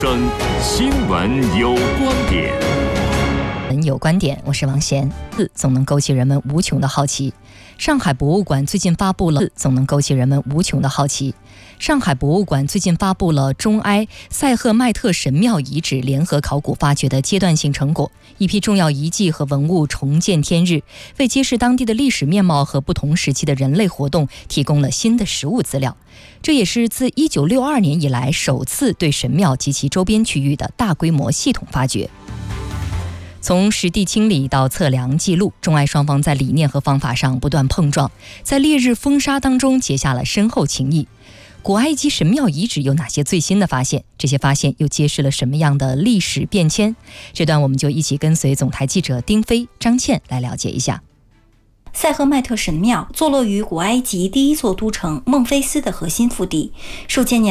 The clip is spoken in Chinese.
跟新闻有观点。 有观点，我是王贤。总能勾起人们无穷的好奇。上海博物馆最近发布了中埃塞赫迈特神庙遗址联合考古发掘的阶段性成果，一批重要遗迹和文物重见天日，为揭示当地的历史面貌和不同时期的人类活动提供了新的实物资料。这也是自1962年以来首次对神庙及其周边区域的大规模系统发掘。从实地清理到测量记录，中埃双方在理念和方法上不断碰撞，在烈日风沙当中结下了深厚情谊。古埃及神庙遗址有哪些最新的发现？这些发现又揭示了什么样的历史变迁？这段我们就一起跟随总台记者丁飞、张倩来了解一下。 塞赫迈特神庙坐落于古埃及第一座都城孟菲斯的核心腹地，数千年